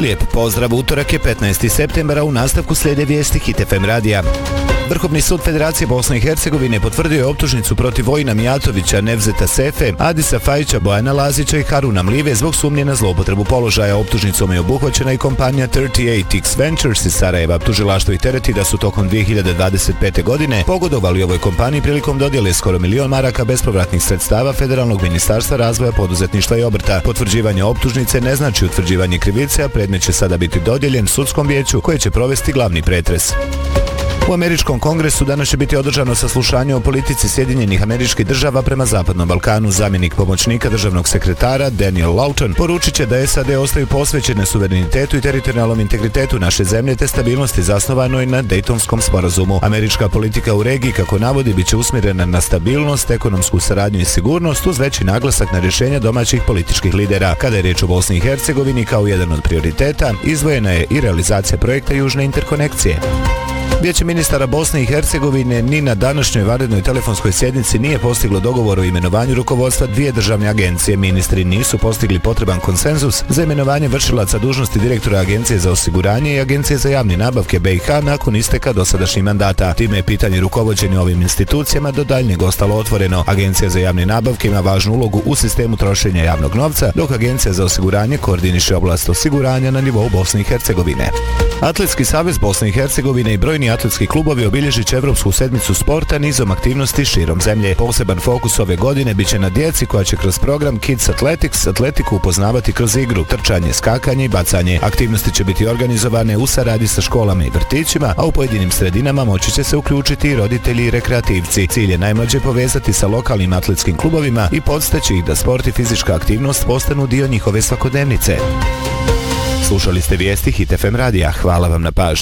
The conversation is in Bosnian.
Lijep pozdrav, utorak je 15. septembra, u nastavku slijede vijesti Hit FM radija. Vrhovni sud Federacije Bosne i Hercegovine potvrdio je optužnicu protiv Vojina Mijatovića, Nevzeta Sefe, Adisa Fajića, Bojana Lazića i Haruna Mlive zbog sumnje na zloupotrebu položaja. Optužnicom je obuhvaćena i kompanija 38X Ventures iz Sarajeva. Tužilaštvo ih tereti da su tokom 2025. godine pogodovali ovoj kompaniji prilikom dodjele skoro $1.000.000 bespovratnih sredstava Federalnog ministarstva razvoja, poduzetništva i obrta. Potvrđivanje optužnice ne znači utvrđivanje krivice, a predmet će sada biti dodijeljen sudskom vijeću koje će provesti glavni pretres. U Američkom kongresu danas će biti održano saslušanje o politici Sjedinjenih Američkih Država prema Zapadnom Balkanu. Zamjenik pomoćnika državnog sekretara Daniel Lawton poručit će da SAD ostaju posvećene suverenitetu i teritorijalnom integritetu naše zemlje te stabilnosti zasnovanoj na Dejtonskom sporazumu. Američka politika u regiji, kako navodi, bit će usmjerena na stabilnost, ekonomsku saradnju i sigurnost uz veći naglasak na rješenja domaćih političkih lidera. Kada je riječ o Bosni i Hercegovini, kao jedan od prioriteta, izdvojena je i realizacija projekta Južne interkonekcije. Vijeće ministara Bosne i Hercegovine ni na današnjoj vanrednoj telefonskoj sjednici nije postiglo dogovor o imenovanju rukovodstva dvije državne agencije. Ministri nisu postigli potreban konsenzus za imenovanje vršilaca dužnosti direktora Agencije za osiguranje i Agencije za javne nabavke BiH nakon isteka dosadašnjih mandata. Time je pitanje rukovođenja ovim institucijama do daljnjeg ostalo otvoreno. Agencija za javne nabavke ima važnu ulogu u sistemu trošenja javnog novca, dok Agencija za osiguranje koordiniše oblast osiguranja na nivou Bosne i Hercegovine. Atletski savez Bosne i Hercegovine i brojni atletski klubovi obilježit će Evropsku sedmicu sporta nizom aktivnosti širom zemlje. Poseban fokus ove godine biće na djeci koja će kroz program Kids Athletics atletiku upoznavati kroz igru, trčanje, skakanje i bacanje. Aktivnosti će biti organizovane u saradnji sa školama i vrtićima, a u pojedinim sredinama moći će se uključiti i roditelji i rekreativci. Cilj je najmlađe povezati sa lokalnim atletskim klubovima i podstaći ih da sport i fizička aktivnost postanu dio njihove svakodnevnice. Slušali ste vijesti Hit FM radija. Hvala vam na pažnji.